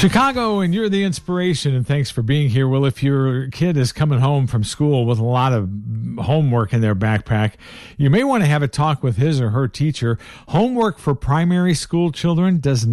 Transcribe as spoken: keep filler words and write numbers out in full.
Chicago, and you're the inspiration, and thanks for being here. Well, if your kid is coming home from school with a lot of homework in their backpack, you may want to have a talk with his or her teacher. Homework for primary school children does